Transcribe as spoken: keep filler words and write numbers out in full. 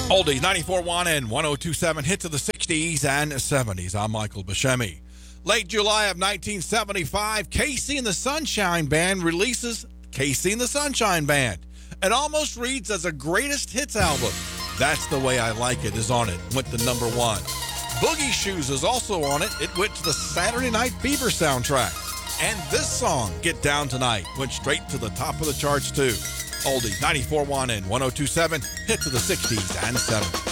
Oldies ninety-four point one and one oh two point seven hits of the sixties and seventies. I'm Michael Buscemi. Late July of nineteen seventy-five, Casey and the Sunshine Band releases Casey and the Sunshine Band. It almost reads as a greatest hits album. That's the Way I Like It is on it. Went to number one. Boogie Shoes is also on it. It went to the Saturday Night Fever soundtrack. And this song, Get Down Tonight, went straight to the top of the charts too. Oldie ninety-four point one and one oh two point seven hits of the sixties and seventies.